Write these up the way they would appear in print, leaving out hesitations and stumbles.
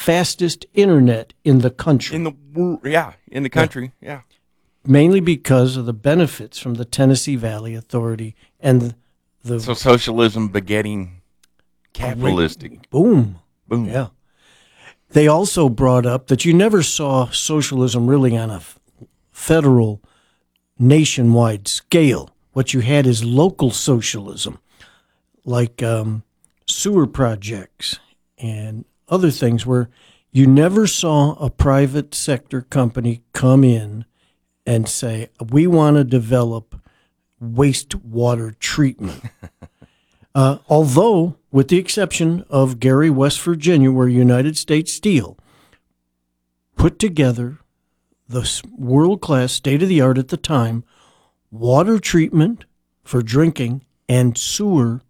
fastest internet in the country. In the country, yeah. Mainly because of the benefits from the Tennessee Valley Authority and So socialism begetting capitalistic. Boom. Boom. Yeah. They also brought up that you never saw socialism really on a federal, nationwide scale. What you had is local socialism, like sewer projects and other things where you never saw a private sector company come in and say, we want to develop wastewater treatment. Although, with the exception of Gary, West Virginia, where United States Steel put together the world-class, state-of-the-art at the time, water treatment for drinking and sewer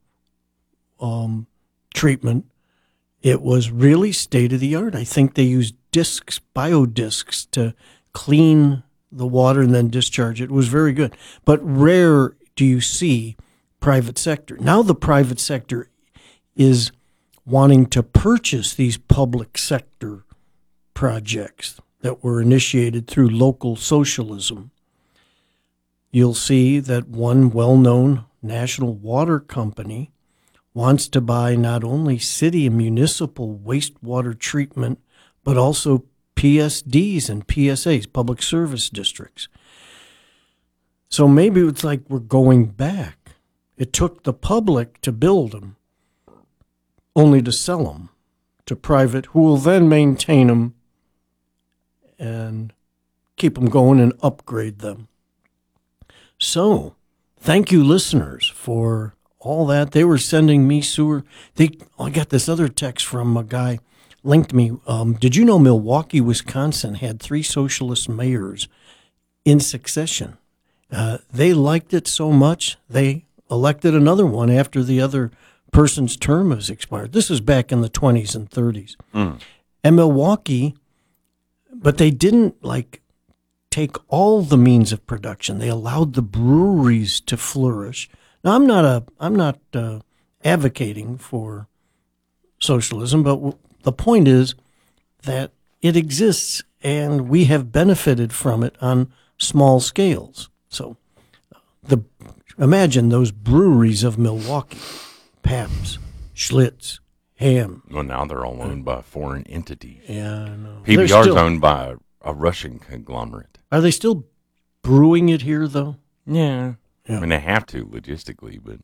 treatment, it was really state-of-the-art. I think they used biodiscs to clean the water and then discharge it. It was very good. But rare do you see private sector. Now the private sector is wanting to purchase these public sector projects that were initiated through local socialism. You'll see that one well-known national water company wants to buy not only city and municipal wastewater treatment, but also PSDs and PSAs, public service districts. So maybe it's like we're going back. It took the public to build them, only to sell them to private, who will then maintain them and keep them going and upgrade them. So, thank you, listeners, for all that. They were sending me sewer. I got this other text from a guy linked me. Did you know Milwaukee, Wisconsin had 3 socialist mayors in succession? They liked it so much, they elected another one after the other person's term has expired. This is back in the 20s and 30s. And Milwaukee, but they didn't take all the means of production. They allowed the breweries to flourish. Now, I'm not advocating for socialism, but the point is that it exists and we have benefited from it on small scales. So imagine those breweries of Milwaukee, Pabst, Schlitz, Ham. Well, now they're all owned by foreign entities. Yeah, I know. PBR is owned by a Russian conglomerate. Are they still brewing it here, though? Yeah. I mean, they have to logistically, but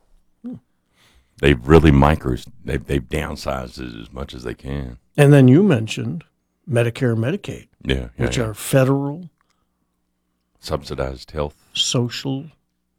they've really they've downsized it as much as they can. And then you mentioned Medicare and Medicaid, which yeah. are federal, subsidized health, socialism.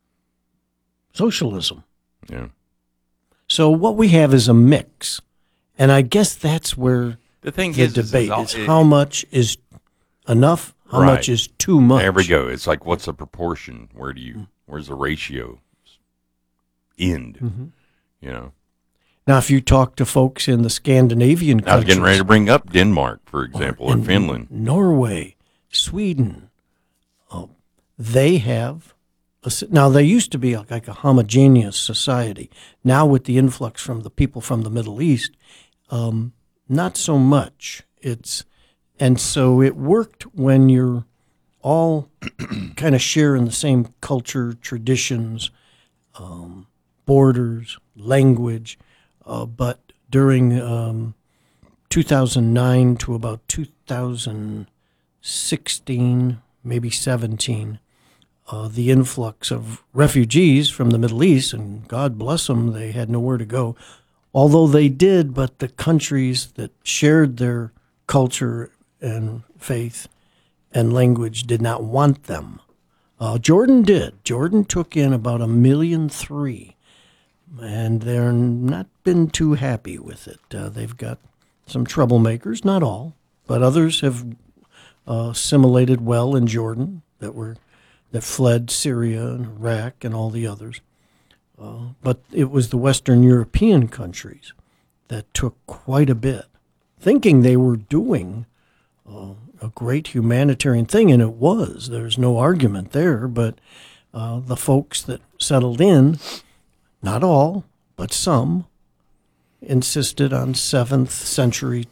Yeah. So what we have is a mix, and I guess that's where the thing is debate is how much is enough, how much is too much. There we go. It's like, what's the proportion? Where's the ratio end? Mm-hmm. You know. Now, if you talk to folks in the Scandinavian countries, I was getting ready to bring up Denmark, for example, or Finland, Norway, Sweden. They have. Now, they used to be like a homogeneous society. Now, with the influx from the people from the Middle East, not so much. And so it worked when you're all kind of sharing the same culture, traditions, borders, language. But during 2009 to about 2016, maybe 17, the influx of refugees from the Middle East, and God bless them, they had nowhere to go. Although they did, but the countries that shared their culture and faith and language did not want them. Jordan did. Jordan took in about 1.3 million, and they're not been too happy with it. They've got some troublemakers, not all, but others have assimilated well in Jordan that fled Syria and Iraq and all the others. But it was the Western European countries that took quite a bit, thinking they were doing a great humanitarian thing, and it was. There's no argument there, but the folks that settled in, not all, but some, insisted on 7th century